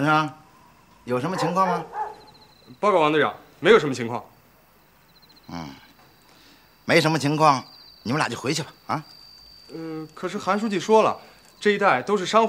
程程，有什么情况吗？ 报告王队长，没有什么情况。 没什么情况，你们俩就回去吧。啊。 可是韩书记说了，这一带都是商